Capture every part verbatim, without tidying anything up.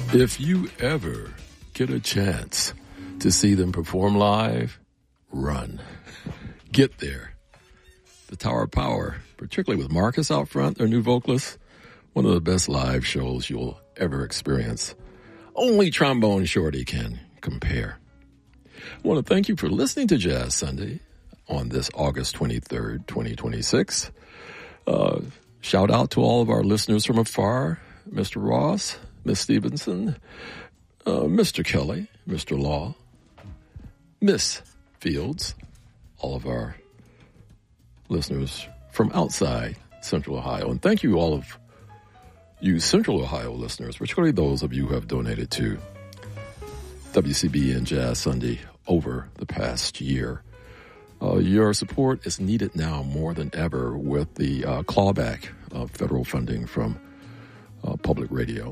If you ever get a chance to see them perform live, run. Get there. The Tower of Power, particularly with Marcus out front, their new vocalist, one of the best live shows you'll ever experience. Only Trombone Shorty can compare. I want to thank you for listening to Jazz Sunday on this August twenty-third, twenty twenty-six. Uh, shout out to all of our listeners from afar, Mister Ross, Miss Stevenson, uh, Mister Kelly, Mister Law, Miss Fields, all of our listeners from outside Central Ohio. And thank you all of you Central Ohio listeners, particularly those of you who have donated to W C B and Jazz Sunday over the past year. Uh, your support is needed now more than ever with the uh, clawback of federal funding from uh, public radio.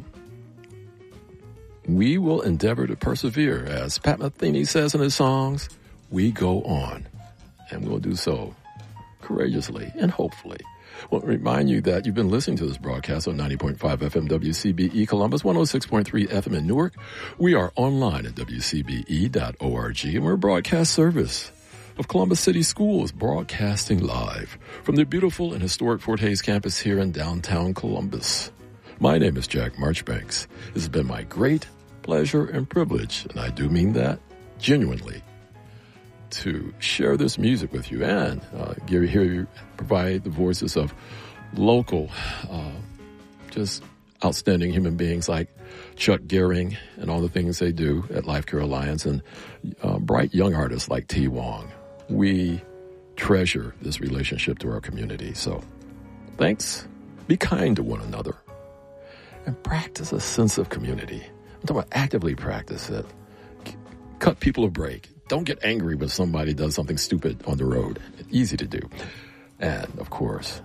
We will endeavor to persevere. As Pat Metheny says in his songs, we go on, and we'll do so courageously and hopefully. I want to remind you that you've been listening to this broadcast on ninety point five F M W C B E Columbus, one oh six point three F M in Newark. We are online at W C B E dot org, and we're a broadcast service of Columbus City Schools, broadcasting live from the beautiful and historic Fort Hays campus here in downtown Columbus. My name is Jack Marchbanks. This has been my great pleasure and privilege, and I do mean that genuinely, to share this music with you and uh, hear you provide the voices of local, uh, just outstanding human beings like Chuck Gehring and all the things they do at Life Care Alliance, and uh, bright young artists like T. Wong. We treasure this relationship to our community. So thanks. Be kind to one another and practice a sense of community. I'm talking about actively practice it. Cut people a break. Don't get angry when somebody does something stupid on the road. It's easy to do. And, of course,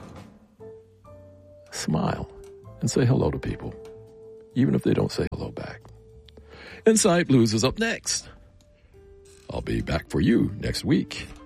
smile and say hello to people, even if they don't say hello back. Inside Blues is up next. I'll be back for you next week.